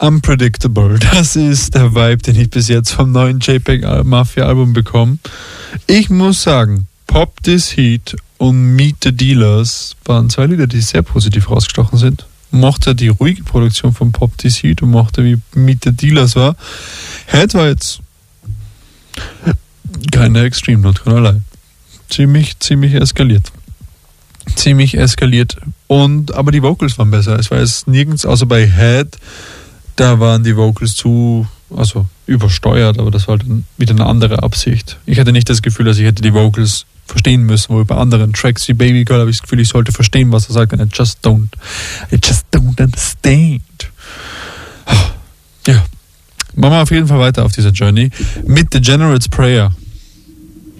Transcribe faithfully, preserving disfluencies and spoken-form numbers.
Unpredictable. Das ist der Vibe, den ich bis jetzt vom neuen JPEG Mafia Album bekomme. Ich muss sagen, Pop This Heat und Meet the Dealers waren zwei Lieder, die sehr positiv rausgestochen sind. Mochte die ruhige Produktion von Pop This Heat und mochte, wie Meet the Dealers war. Head war jetzt keine Extreme, not gonna lie. Ziemlich, ziemlich eskaliert. Ziemlich eskaliert. Und, aber die Vocals waren besser. Es war jetzt nirgends, außer bei Head, da waren die Vocals zu, also übersteuert, aber das war dann wieder eine andere Absicht. Ich hatte nicht das Gefühl, dass ich hätte die Vocals verstehen müssen, wo bei anderen Tracks wie Baby Girl habe ich das Gefühl, ich sollte verstehen, was er sagt, and I just don't, I just don't understand. Ja. Machen wir auf jeden Fall weiter auf dieser Journey mit The General's Prayer.